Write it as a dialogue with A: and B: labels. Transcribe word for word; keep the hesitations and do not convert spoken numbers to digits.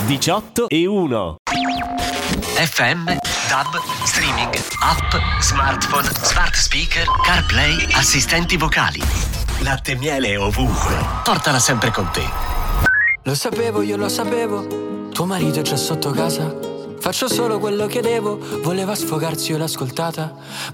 A: diciotto e uno.
B: F M, D A B, streaming, app, smartphone, smart speaker, CarPlay, assistenti vocali. Latte miele è ovunque. Portala sempre con te.
C: Lo sapevo, io lo sapevo. Tuo marito è già sotto casa. Faccio solo quello che devo. Voleva sfogarsi, io l'ho ascoltata.